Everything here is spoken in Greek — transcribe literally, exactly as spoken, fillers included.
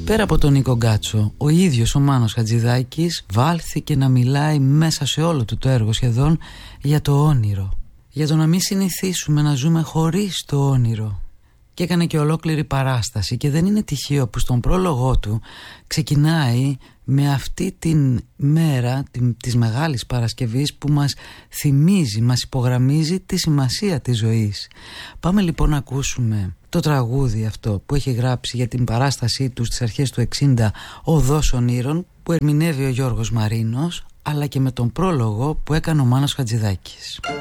Πέρα από τον Νίκο Γκάτσο, ο ίδιος ο Μάνος Χατζηδάκης βάλθηκε να μιλάει μέσα σε όλο του το έργο σχεδόν για το όνειρο. Για το να μην συνηθίσουμε να ζούμε χωρίς το όνειρο. Και έκανε και ολόκληρη παράσταση και δεν είναι τυχαίο που στον πρόλογό του ξεκινάει με αυτή την μέρα την, της Μεγάλης Παρασκευής που μας θυμίζει, μας υπογραμμίζει τη σημασία της ζωής. Πάμε λοιπόν να ακούσουμε το τραγούδι αυτό που έχει γράψει για την παράστασή του στις αρχές του εξήντα, Οδός Ονείρων, που ερμηνεύει ο Γιώργος Μαρίνος, αλλά και με τον πρόλογο που έκανε ο Μάνος Χατζηδάκης.